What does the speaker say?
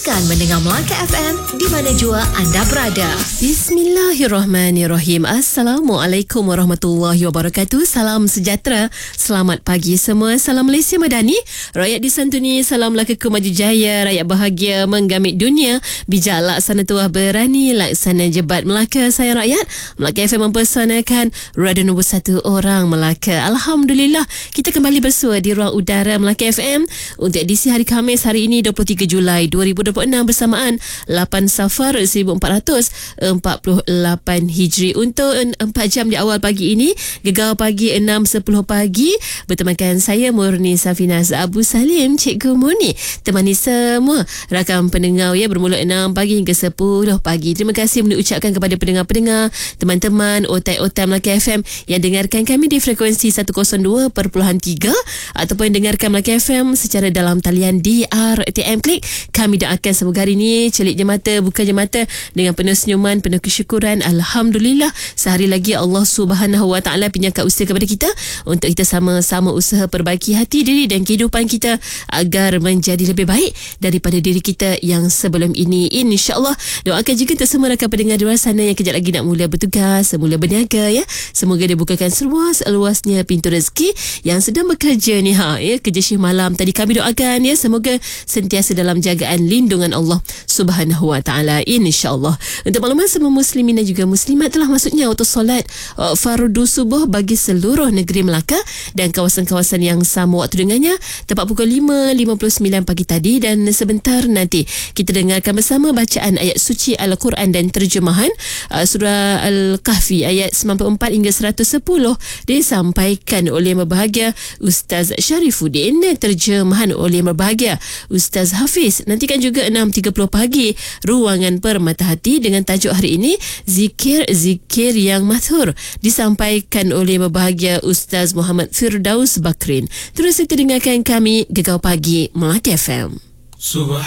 Teruskan mendengar Melaka FM di mana jua anda berada. Bismillahirrahmanirrahim. Assalamualaikum warahmatullahi wabarakatuh. Salam sejahtera. Selamat pagi semua. Salam Malaysia Madani. Rakyat disantuni. Salam Melaka Maju Jaya. Rakyat bahagia menggamit dunia. Bijak laksana tuah berani. Laksana jebat Melaka. Saya rakyat. Melaka FM mempersanakan radio nombor 1 orang Melaka. Alhamdulillah. Kita kembali bersua di ruang udara Melaka FM untuk edisi hari Khamis hari ini 23 Julai 2026 bersamaan 8 Safar 1448 Hijri. Untuk 4 jam di awal pagi ini, Gegar Pagi 6.10 pagi bertemankan saya Murni Safinaz Abu Salim, Cikgu Murni, temani semua rakan pendengar ya, bermula 6 pagi hingga 10 pagi. Terima kasih mengucapkan kepada pendengar-pendengar, teman-teman otai-otai Melaka FM yang dengarkan kami di frekuensi 102.3 ataupun dengarkan Melaka FM secara dalam talian DRTM Klik. Kami doakan semoga hari ini celik je mata, buka je mata dengan penuh senyuman, penuh kesyukuran. Alhamdulillah, sehari lagi Allah Subhanahu Wa Taala pinjamkan usaha kepada kita untuk kita sama-sama usaha perbaiki hati diri dan kehidupan kita agar menjadi lebih baik daripada diri kita yang sebelum ini, insya-Allah. Doakan juga untuk semua rakan pendengar di luar sana yang kejap lagi nak mula bertugas, mula berniaga ya. Semoga dibukakan seluas-luasnya pintu rezeki yang sedang bekerja ni kerja shift malam tadi. Kami doakan ya, semoga sentiasa dalam jagaan lindungan Allah Subhanahu Wa Taala, insya-Allah. Untuk makluman semua muslimin dan juga muslimat, telah masuknya waktu solat fardu subuh bagi seluruh negeri Melaka dan kawasan-kawasan yang sama waktu dengannya tepat pukul 5.59 pagi tadi. Dan sebentar nanti kita dengarkan bersama bacaan ayat suci Al-Quran dan terjemahan surah Al-Kahfi ayat 94 hingga 110 disampaikan oleh yang berbahagia Ustaz Syarifuddin, terjemahan oleh yang berbahagia Ustaz Hafiz. Nantikan juga 6.30 pagi Ruangan Permata Hati dengan tajuk hari ini Zikir yang Mathur, disampaikan oleh yang berbahagia Ustaz Muhammad Firdaus Bakrin. Terus kita dengarkan kami Gegar Pagi Melaka FM. Subhan